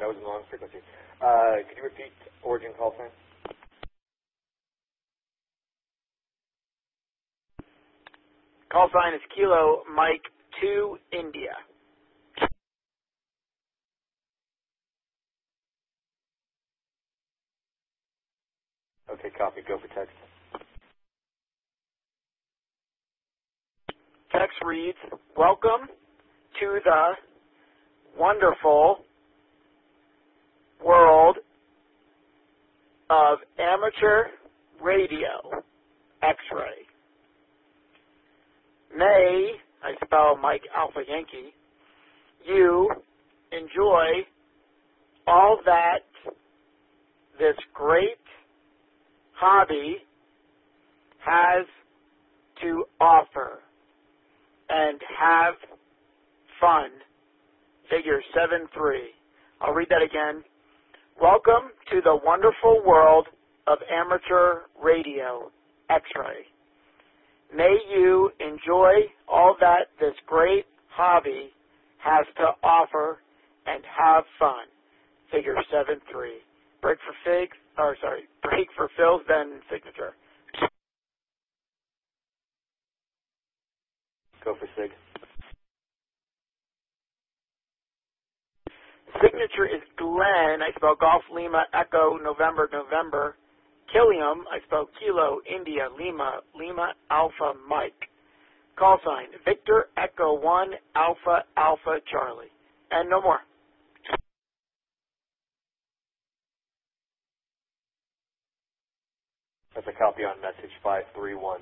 that was the wrong frequency. Could you repeat origin call sign? Call sign is Kilo Mike 2 India. Okay, copy. Go for text. Text reads, welcome to the wonderful world of amateur radio X-ray. May, I spell Mike Alpha Yankee, you enjoy all that this great hobby has to offer and have fun. Figure 7-3. I'll read that again. Welcome to the wonderful world of amateur radio X-ray. May you enjoy all that this great hobby has to offer and have fun. Figure 7-3. Break for fills, then signature. Go for sig. Signature is Glenn. I spell Golf Lima Echo November November. Killiam. I spell Kilo India Lima Lima Alpha Mike. Call sign Victor Echo 1 Alpha Alpha Charlie. And no more. That's a copy on message 531.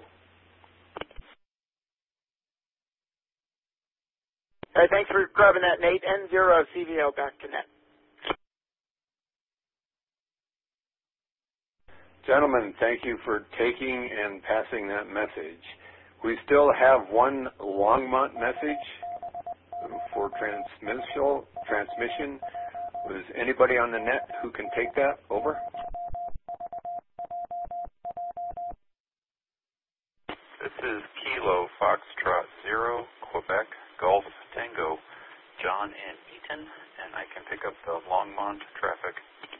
Hey, thanks for grabbing that, Nate. N0 CVO back to net. Gentlemen, thank you for taking and passing that message. We still have one Longmont message for transmission. Was anybody on the net who can take that? Over. This is Kilo Foxtrot 0, Quebec, Golf, Tango, John in Eaton, and I can pick up the Longmont traffic.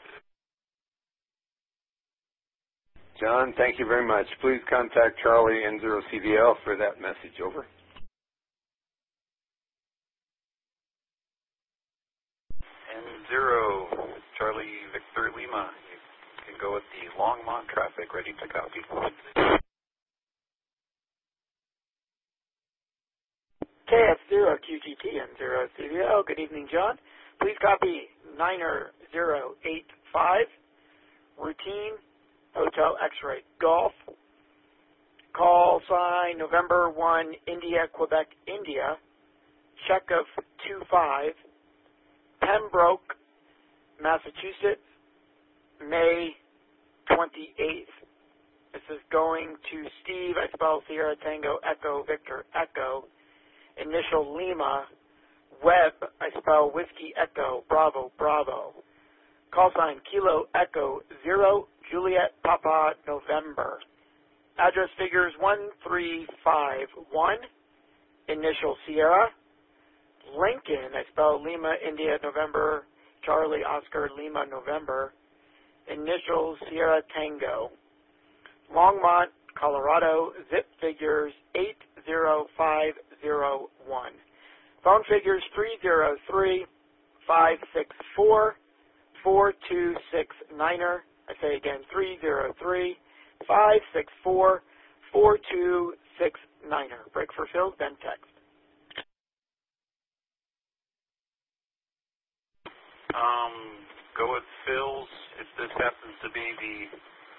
John, thank you very much. Please contact Charlie N0CVL for that message. Over. N0, Charlie Victor Lima. You can go with the Longmont traffic, ready to copy. KF0 QGT N0 CVO. Good evening, John. Please copy 90085. Routine Hotel X-Ray Golf. Call sign November 1 India Quebec India. Check of 25. Pembroke, Massachusetts, May 28th. This is going to Steve. I spell Sierra Tango Echo Victor Echo. Initial Lima, Webb, I spell Whiskey Echo, Bravo, Bravo. Call sign Kilo Echo 0, Juliet Papa November. Address figures 1351, Initial Sierra. Lincoln, I spell Lima, India, November, Charlie, Oscar, Lima, November. Initial Sierra Tango. Longmont, Colorado, zip figures 80501. Phone figures 303-564-4269. I say again, 303-564-4269. Break for fills, then text. Go with fills. If this happens to be the